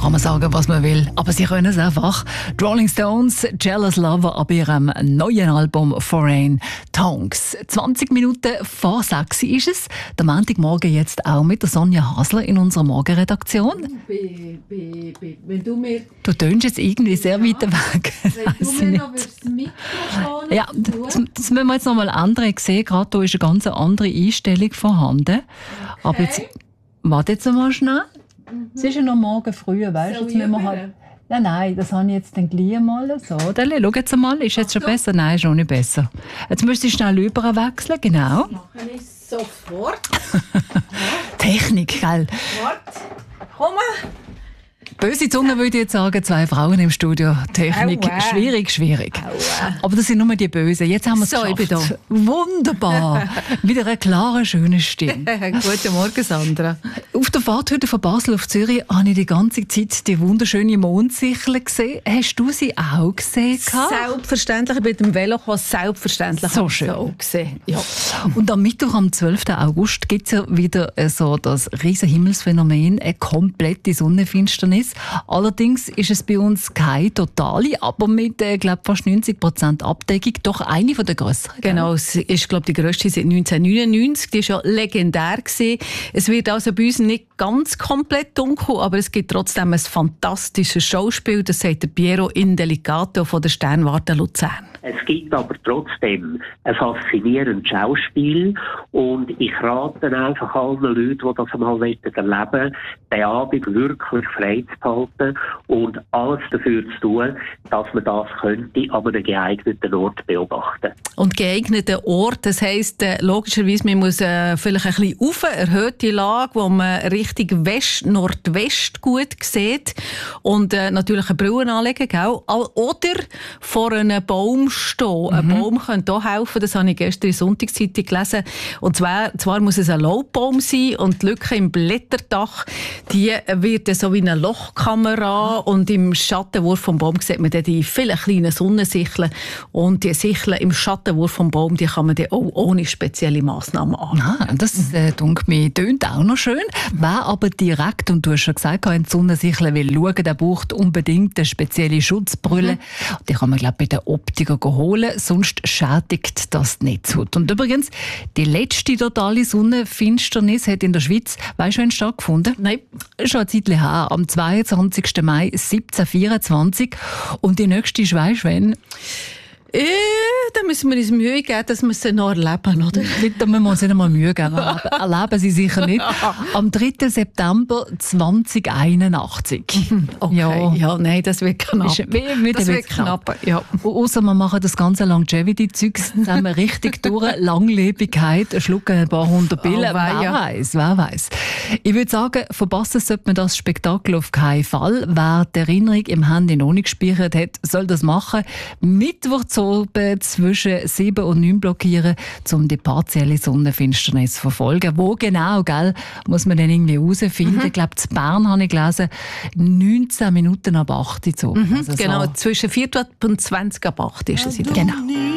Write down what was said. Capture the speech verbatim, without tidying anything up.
kann man sagen, was man will, aber sie können es einfach. Die Rolling Stones, Jealous Lover, ab ihrem neuen Album Foreign Tongues. zwanzig Minuten vor sechs ist es. Der Montagmorgen jetzt auch mit der Sonja Hasler in unserer Morgenredaktion. Be, be, be, wenn du mir... Du tönst jetzt irgendwie sehr weit weg. Wenn du mir noch das Mikrofon... Ja, das, das müssen wir jetzt noch mal andere sehen. Gerade da ist eine ganz andere Einstellung vorhanden. Okay. Aber jetzt... Warte jetzt mal schnell. Mhm. Es ist ja noch morgen früh, weißt du? Jetzt müssen wir halt... Ja, nein, das habe ich jetzt dann gleich mal so. Dann, schau jetzt mal, ist jetzt schon besser? Nein, schon nicht besser. Jetzt müsste ich schnell überwechseln, genau. Das mache ich sofort. Technik, gell? Warte, komm mal. Böse Zunge würde ich jetzt sagen, zwei Frauen im Studio. Technik, Aua. schwierig, schwierig. Aua. Aber das sind nur die Bösen. Jetzt haben wir es So, ich bin geschafft. Wunderbar. Wieder eine klare, schöne Stimme. Guten Morgen, Sandra. Auf der Fahrt heute von Basel auf Zürich habe ich die ganze Zeit die wunderschöne Mondsichel gesehen. Hast du sie auch gesehen? Selbstverständlich, mit dem Velo kann selbstverständlich so schön. auch gesehen. Ja. Und am Mittwoch, am zwölften August, gibt es ja wieder so das riesen Himmelsphänomen, eine komplette Sonnenfinsternis. Allerdings ist es bei uns keine totale, aber mit äh, glaub, fast neunzig Prozent Abdeckung doch eine von der grösseren. Genau, es ist glaube die grösste seit neunzehnhundertneunundneunzig. Die war ja legendär gewesen. Es wird also bei uns nicht ganz komplett dunkel, aber es gibt trotzdem ein fantastisches Schauspiel. Das sagt der Piero Indelicato von der Sternwarte Luzern. Es gibt aber trotzdem ein faszinierendes Schauspiel und ich rate einfach allen Leuten, die das einmal erleben wollen, den Abend wirklich frei zu behalten und alles dafür zu tun, dass man das könnte an einem geeigneten Ort beobachten. Und geeigneten Ort, das heisst äh, logischerweise, man muss äh, vielleicht ein bisschen rauf, erhöhte Lage, wo man Richtung West, Nordwest gut sieht und äh, natürlich eine Brille anlegen, gell? Oder vor einem Baum stehen. Mhm. Ein Baum könnte auch helfen, das habe ich gestern in der Sonntagszeitung gelesen. Und zwar, zwar muss es ein Laubbaum sein und die Lücke im Blätterdach, die wird so wie eine Lochkamera und im Schattenwurf vom Baum sieht man dann die vielen kleinen Sonnensicheln und die Sicheln im Schattenwurf vom Baum, die kann man dann auch ohne spezielle Massnahmen an. Ah, das äh, dunkelt mir tönt auch noch schön. Wer aber direkt, und du hast schon gesagt, in die Sonnensichel will schauen, der braucht unbedingt eine spezielle Schutzbrille. Mhm. Die kann man, glaube ich, bei der Optiker holen, sonst schädigt das nicht so. Und übrigens, die letzte totale Sonnenfinsternis hat in der Schweiz, weißt du, wann stattgefunden? Nein. Schon eine Zeit her, am zweiundzwanzigsten Mai siebzehnhundertvierundzwanzig. Und die nächste ist, weißt du, wann? Äh, da müssen wir uns Mühe geben, dass wir sie noch erleben, oder? Da müssen wir uns nicht einmal Mühe geben. Erleben sie sicher nicht. Am dritten September zweitausendeinundachtzig. Okay, ja. ja, nein, das wird knapp. Ist, wie, wie das wird knapp, knapp. Ja. Ausser wir machen das ganze Longevity-Zeugs zusammen richtig durch. Langlebigkeit, schlucken ein paar hundert Billen. Oh, wer ja. weiß, wer weiß. Ich würde sagen, verpassen sollte man das Spektakel auf keinen Fall. Wer die Erinnerung im Handy noch nicht gespeichert hat, soll das machen. Mittwoch zu oben zwischen sieben und neun blockieren, um die partielle Sonnenfinsternis zu verfolgen. Wo genau, gell, muss man dann irgendwie herausfinden. Mhm. Ich glaube, in Bern habe ich gelesen, neunzehn Minuten ab acht Uhr. Mhm, also genau, so. Zwischen vierundzwanzig und zwanzig ab acht ist es. Genau.